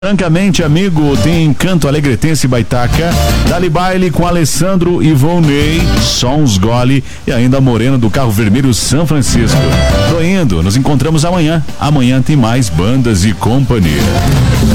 Francamente, amigo, tem Encanto Alegretense Baitaca, Dali Baile com Alessandro e Volney, Sons Gole e ainda Morena do Carro Vermelho São Francisco. Tô indo, nos encontramos amanhã. Amanhã tem mais Bandas e Companhia.